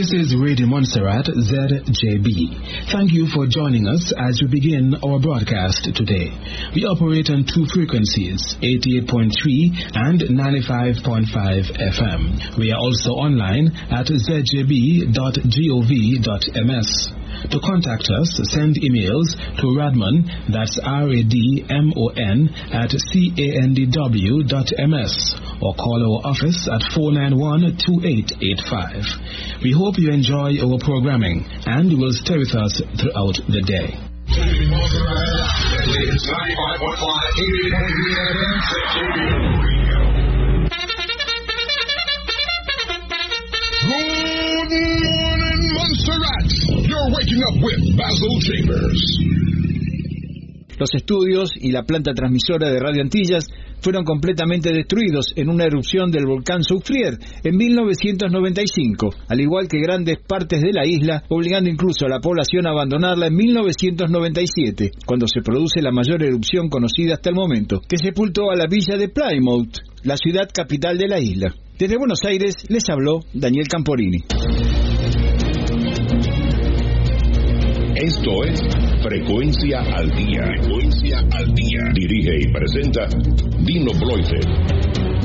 This is Radio Montserrat ZJB. Thank you for joining us as we begin our broadcast today. We operate on two frequencies, 88.3 and 95.5 FM. We are also online at zjb.gov.ms. To contact us, send emails to Radmon, that's RADMON, at CANDW.ms, or call our office at 491-2885. We hope you enjoy our programming and will stay with us throughout the day. Good morning, Montserrat. You're waking up with Basil Chambers. Los estudios y la planta transmisora de Radio Antillas fueron completamente destruidos en una erupción del volcán Soufrière en 1995, al igual que grandes partes de la isla, obligando incluso a la población a abandonarla en 1997, cuando se produce la mayor erupción conocida hasta el momento, que sepultó a la villa de Plymouth, la ciudad capital de la isla. Desde Buenos Aires les habló Daniel Camporini. Esto es Frecuencia al Día. Frecuencia al Día. Dirige y presenta Dino Bloise.